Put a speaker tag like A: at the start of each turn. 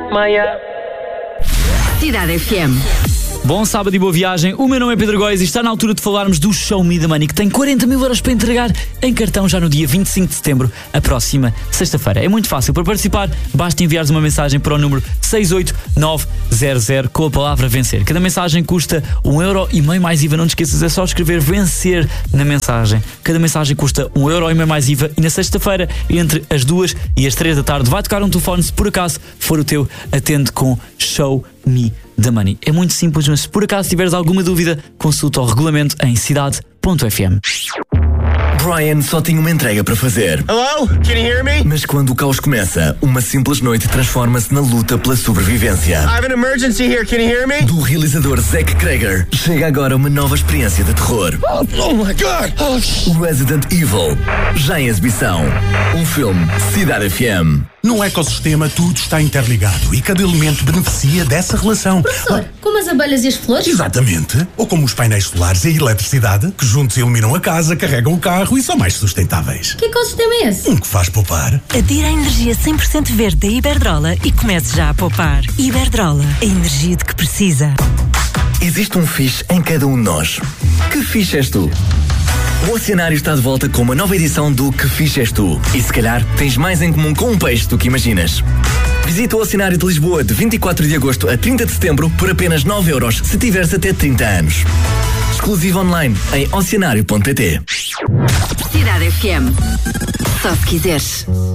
A: Cidade FM.
B: Bom sábado e boa viagem, o meu nome é Pedro Góis e está na altura de falarmos do Show Me the Money, que tem 40 mil euros para entregar em cartão já no dia 25 de setembro, a próxima sexta-feira. É muito fácil, para participar basta enviares uma mensagem para o número 68900 com a palavra vencer. Cada mensagem custa €1,5 mais IVA, não te esqueças, é só escrever vencer na mensagem. Cada mensagem custa €1,5 mais IVA e na sexta-feira, entre as 2 e as 3 da tarde, vai tocar um telefone, se por acaso for o teu, atende com Show Me the Money. É muito simples, mas se por acaso tiveres alguma dúvida, consulta o regulamento em cidade.fm.
C: Brian só tinha uma entrega para fazer.
D: Hello? Can you hear me?
C: Mas quando o caos começa, uma simples noite transforma-se na luta pela sobrevivência.
D: I have an emergency here. Can you hear me?
C: Do realizador Zack Cregger chega agora uma nova experiência de terror.
D: Oh my God!
C: Resident Evil, já em exibição. Um filme Cidade FM.
E: No ecossistema tudo está interligado e cada elemento beneficia dessa relação.
F: Professor, como as abelhas e as flores?
E: Exatamente. Ou como os painéis solares e a eletricidade, que juntos iluminam a casa, carregam o carro e são mais sustentáveis.
F: Que ecossistema é esse?
E: Um que faz poupar.
G: Adira à energia 100% verde da Iberdrola e comece já a poupar. Iberdrola, a energia de que precisa.
C: Existe um fixe em cada um de nós. Que fixe és tu? O Oceanário está de volta com uma nova edição do Que Fixe És Tu. E se calhar tens mais em comum com um peixe do que imaginas. Visita o Oceanário de Lisboa de 24 de agosto a 30 de setembro por apenas €9 se tiveres até 30 anos. Exclusivo online em oceanário.pt.
A: Cidade FM. Só se quiseres.